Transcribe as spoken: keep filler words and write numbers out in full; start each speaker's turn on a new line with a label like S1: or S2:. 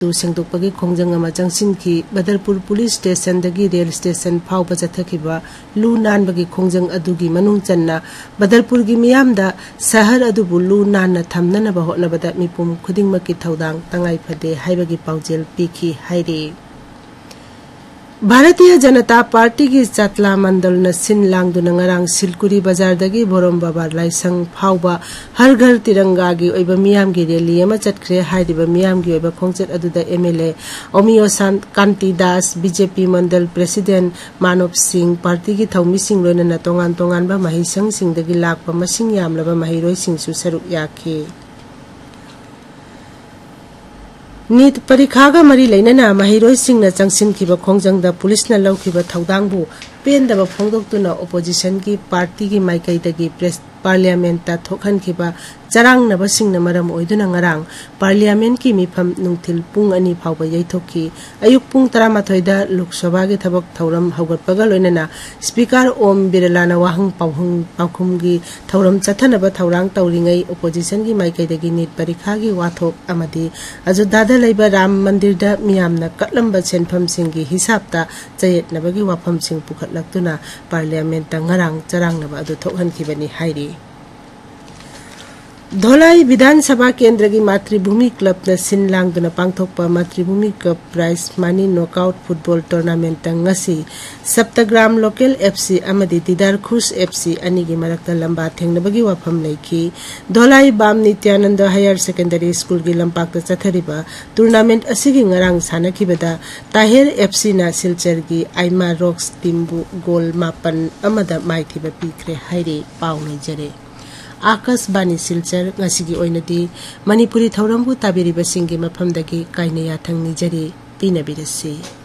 S1: सेंदोकपगी खोंजंग अमा चंगसिनखी Badalpur police station दगी rail station फाउबा चथखिबा लू नानबगी खोंजंग अदुगी मनुंग चन्ना बदलपुर गी मियामदा शहर अदुबु लू नानना थमननबा होटनबदा मिपुम खुदिंगमकी थौदांग तंगाई फदे हाइबगी पाउजेल पीखी हाइरे। भारतीय जनता पार्टी की चातला मंडल न सिन लांगदुना ngarang सिलकुरी बाजार दगी बोरम बाबार लाइसंग फाउबा हर घर तिरंगा गी ओइबा मियाम गी रैली अमा चटख्रे हाइदिबा मियाम गी ओइबा खोंगचत अदुदा एमएलए ओमियो कांति दास बीजेपी मंडल प्रेसिडेंट मानव सिंह पार्टी की थौमी सिंह लोइना तोंगान तोंगान बा महिसंग सिंह दगी लाकपा मसिंग यामलबा महिरोय सिंहसु सरुक याखी। नीट परीक्षा का मरी लेना महिरोय सिंह चंगसिनखिबा खोंजंगदा पुलिस न लौखिबा थौदांगबु पेंदबा फोंदोक्तुना ओपोजिशन की पार्टी की माइकैदगी प्रेस पार्लियामेंट ता थोखनखिबा चरांगनबा सिंगना मरम ओइदुना ngarang पार्लियामेंट की मिफम नुंगथिल पुंग अनि फावबा यैथोखी अयुक पुंग तरामाथोय दा लोकसभा के थबक थौरम हौगतपगा लोइनना स्पीकर ओम बिरलाना वाहंग पावहुंग पावखुमगी थौरम चथनबा थौरांग तौरिङै ओपोजिशन की माइकैदगी नीट परीक्षा की वाथोक अमदी अयोध्यादा लैबा राम मंदिर दा मियामना कटलंबा सेनफम सिंगी हिसाबता चयेतनबगी वाफम सिंग पुखटलक्तुना पार्लियामेंट ता ngarang चरांगनबा अदु थोखनखिबनी हाइरी। धोलाई विधानसभा केंद्र की मातृभूमि क्लब न सिन लांगदुना पांगथोकपा मातृभूमि cup prize money knockout football tournament तंगसी Saptagram local FC अमदी दीदार खुश एफसी अनि की मरक्ता लंबा थेंगनबगी वाफम लेखी। धोलाई balm Nityanand higher secondary school की लंपाक चथरिबा टूर्नामेंट असिगी ngarang सानखिबदा ताहेर एफसी ना सिलचर की आइमा रॉक्स टीमबु गोल मापन अमदा माइथिबा पीखरे हाइरे पाउ लेजरे। Akashvani Silchar ngasiगी oinadi manipuri thaurambu tabiriba singi mafamdagi kaina yathang nijari pinabirasi।